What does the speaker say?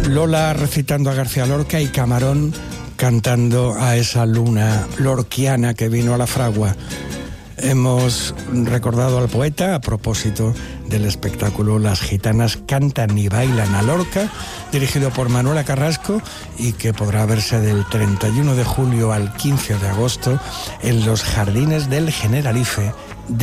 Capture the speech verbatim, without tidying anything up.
Lola recitando a García Lorca y Camarón cantando a esa luna lorquiana que vino a la fragua. Hemos recordado al poeta a propósito del espectáculo Las gitanas cantan y bailan a Lorca, dirigido por Manuela Carrasco y que podrá verse del treinta y uno de julio al quince de agosto en los Jardines del Generalife